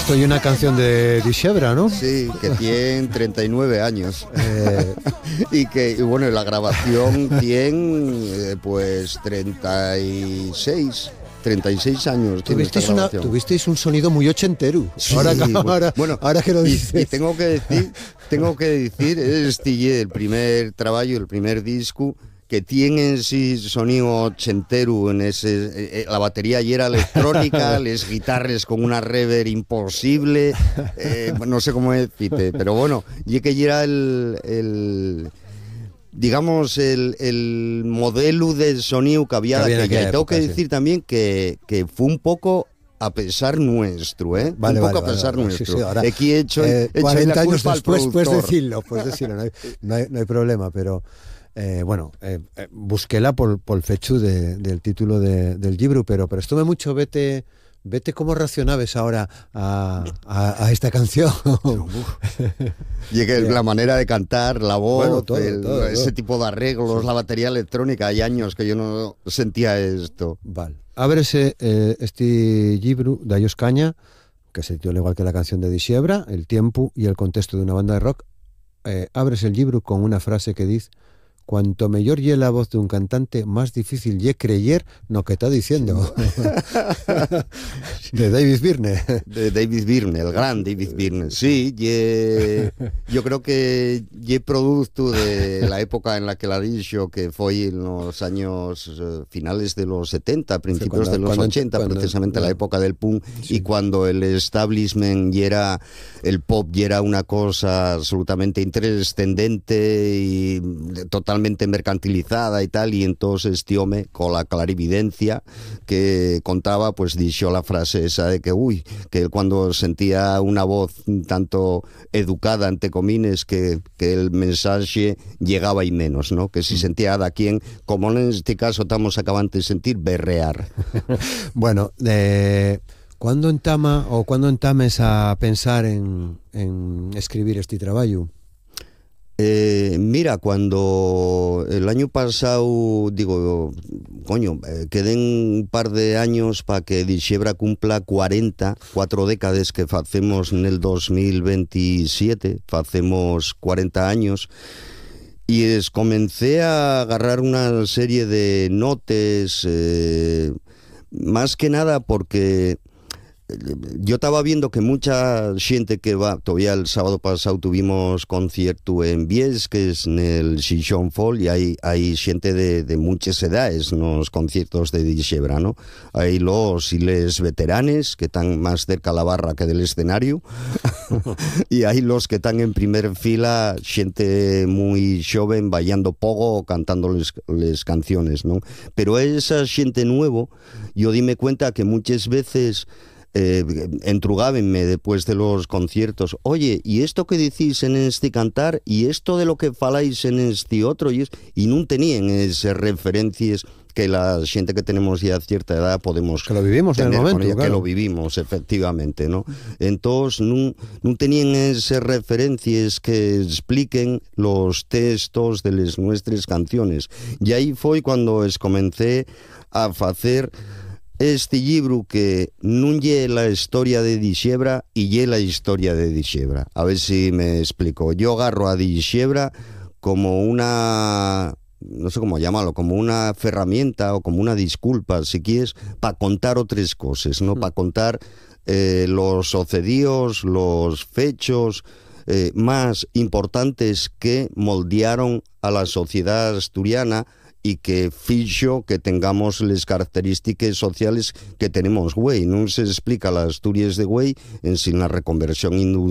Esto y una canción de Dixebra, ¿no? Sí, que tiene 39 años. Y bueno, la grabación tiene pues 36 años. Tuvisteis un sonido muy ochentero. Sí, ahora que lo dices. Y tengo que decir, este el primer trabajo, el primer disco que tiene en sí sonido ochentero, en ese, la batería ya era electrónica, las guitarras con una reverb imposible, no sé cómo decirte, pero bueno, y que ya era digamos el modelo de sonido que había de aquella. Tengo que decir también que fue un poco a pesar nuestro, ¿eh? Vale, un poco vale, a pesar vale, nuestro. Sí, ahora, aquí he hecho 40 años después, puedes decirlo, no hay problema, pero busquéla por el fechu del título del libro, pero estuve mucho, vete cómo reaccionabas ahora a esta canción. Llegué la manera de cantar, la voz, bueno, todo. Ese tipo de arreglos, sí. La batería electrónica, hay años que yo no sentía esto. Vale. Ábrese este libro de Ayos Caña, que se titula igual que la canción de Dixebra, el tiempo y el contexto de una banda de rock. Abres el libro con una frase que dice: cuanto mayor ye la voz de un cantante, más difícil ye creyer lo que está diciendo. De David Byrne. De David Byrne, el gran David Byrne. Sí, yo creo que ye producto de la época en la que la dicho, que fue en los años finales de los 70, principios de los 80, precisamente la época del punk, sí. Y cuando el establishment era el pop y era una cosa absolutamente intrascendente y totalmente mercantilizada y tal, y entonces este hombre, con la clarividencia que contaba, pues dijo la frase esa de que que cuando sentía una voz tanto educada, ante comines, que el mensaje llegaba y menos, ¿no? Que si sentía a quien, como en este caso estamos acabando de sentir, berrear. Bueno, ¿cuándo entames a pensar en escribir este trabajo? Mira, cuando el año pasado, queden un par de años para que Dixebra cumpla 4 décadas que facemos en el 2027, facemos 40 años, y comencé a agarrar una serie de notes, más que nada porque yo estaba viendo que mucha gente que va, todavía el sábado pasado tuvimos concierto en Vies, que es en el Xixón Fall, y hay gente de muchas edades en los conciertos de Dixebra, ¿no? Hay los y les veteranes que están más cerca a la barra que del escenario y hay los que están en primera fila, gente muy joven bailando pogo o cantando les canciones, ¿no? Pero esa gente nuevo, yo dime cuenta que muchas veces entrugábenme después de los conciertos: oye, ¿y esto que decís en este cantar? ¿Y esto de lo que faláis en este otro? Y no tenían esas referencias que la gente que tenemos ya cierta edad podemos que lo vivimos en el momento, ella, claro. Que lo vivimos efectivamente, ¿no? Entonces no tenían esas referencias que expliquen los textos de las nuestras canciones, y ahí fue cuando comencé a hacer este libro, que non lle la historia de Dixebra y lle la historia de Dixebra. A ver si me explico. Yo agarro a Dixebra como una, no sé cómo llamarlo, como una herramienta o como una disculpa, si quieres, para contar otras cosas, ¿no? Para contar los sucedidos, los fechos más importantes que moldearon a la sociedad asturiana y que fixo que tengamos las características sociales que tenemos, güey. No se explica las Asturias de güey en sin la reconversión industrial